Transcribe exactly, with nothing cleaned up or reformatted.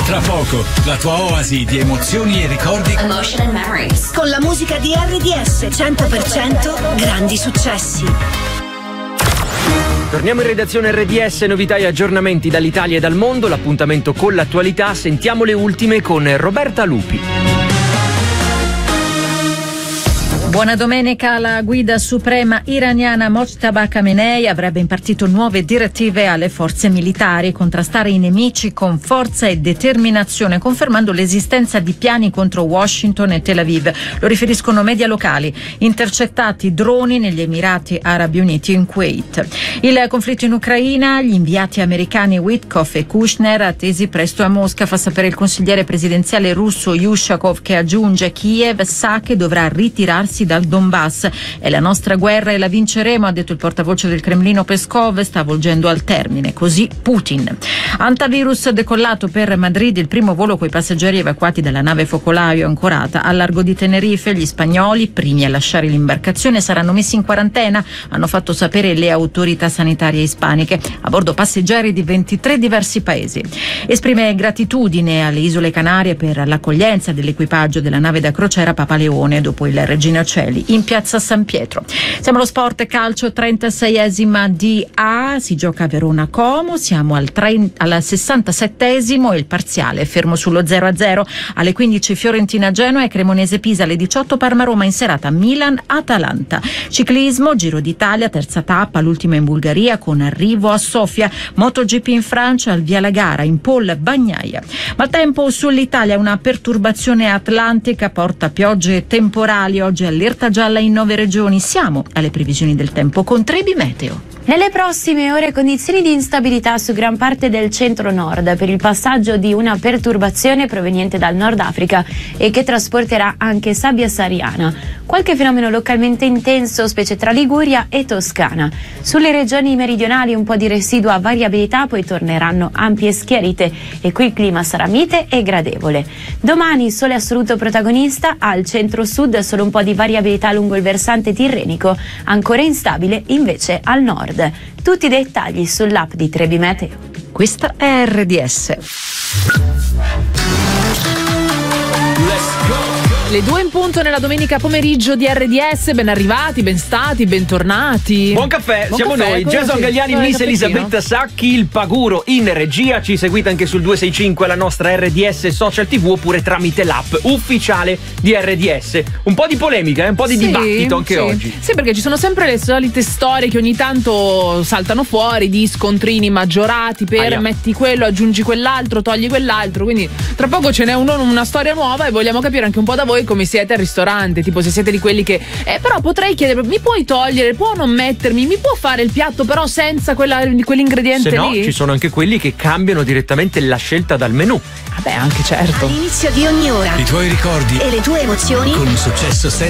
Tra poco, la tua oasi di emozioni e ricordi. Emotion and Memories. Con la musica di R D S, cento per cento grandi successi. Torniamo in redazione R D S, novità e aggiornamenti dall'Italia e dal mondo, l'appuntamento con l'attualità, sentiamo le ultime con Roberta Lupi. Buona domenica. La guida suprema iraniana Mojtaba Khamenei avrebbe impartito nuove direttive alle forze militari: contrastare i nemici con forza e determinazione, confermando l'esistenza di piani contro Washington e Tel Aviv. Lo riferiscono media locali. Intercettati droni negli Emirati Arabi Uniti e in Kuwait. Il conflitto in Ucraina, gli inviati americani Witkoff e Kushner attesi presto a Mosca, fa sapere il consigliere presidenziale russo Yushakov, che aggiunge: Kiev sa che dovrà ritirarsi dal Donbass. È la nostra guerra e la vinceremo, ha detto il portavoce del Cremlino Peskov. Sta volgendo al termine così Putin. Antivirus decollato per Madrid, il primo volo coi passeggeri evacuati dalla nave focolaio ancorata al largo di Tenerife. Gli spagnoli, primi a lasciare l'imbarcazione, saranno messi in quarantena, hanno fatto sapere le autorità sanitarie ispaniche. A bordo passeggeri di ventitré diversi paesi. Esprime gratitudine alle Isole Canarie per l'accoglienza dell'equipaggio della nave da crociera Papa Leone dopo il Regina Coeli in piazza San Pietro. Siamo allo sport calcio, trentaseiesima di A, si gioca a Verona Como, siamo al, trenta, al sessantasettesimo e il parziale è fermo sullo zero a zero. Alle quindici Fiorentina Genoa e Cremonese Pisa, alle diciotto Parma Roma, in serata Milan Atalanta. Ciclismo, Giro d'Italia, terza tappa, l'ultima in Bulgaria con arrivo a Sofia. MotoGP in Francia, al via la gara in Paul Bagnaia. Maltempo sull'Italia, una perturbazione atlantica porta piogge temporali, oggi allerta gialla in nove regioni. Siamo alle previsioni del tempo con Trebi Meteo. Nelle prossime ore condizioni di instabilità su gran parte del centro-nord per il passaggio di una perturbazione proveniente dal Nord Africa e che trasporterà anche sabbia sahariana. Qualche fenomeno localmente intenso, specie tra Liguria e Toscana. Sulle regioni meridionali un po' di residua variabilità, poi torneranno ampie schiarite e qui il clima sarà mite e gradevole. Domani sole assoluto protagonista, al centro-sud solo un po' di variabilità lungo il versante tirrenico, ancora instabile invece al nord. Tutti i dettagli sull'app di Trebi Meteo. Questa è R D S. Le due in punto nella domenica pomeriggio di R D S, ben arrivati, ben stati, bentornati. Buon caffè, Buon siamo caffè, noi, Jason Galliani, Miss Elisabetta Sacchi, il Paguro in regia. Ci seguite anche sul due sei cinque, la nostra R D S Social T V, oppure tramite l'app ufficiale di R D S. Un po' di polemica, eh? un po' di sì, dibattito anche sì. oggi. Sì, perché ci sono sempre le solite storie che ogni tanto saltano fuori di scontrini maggiorati per Aia. metti quello, aggiungi quell'altro, togli quell'altro. Quindi tra poco ce n'è uno, una storia nuova e vogliamo capire anche un po' da voi come siete al ristorante, tipo se siete di quelli che eh, però potrei chiedere, mi puoi togliere, può non mettermi, mi può fare il piatto però senza quella, quell'ingrediente Se no, lì? ci sono anche quelli che cambiano direttamente la scelta dal menù. Vabbè, anche certo. All'inizio di ogni ora I tuoi ricordi e le tue emozioni con un successo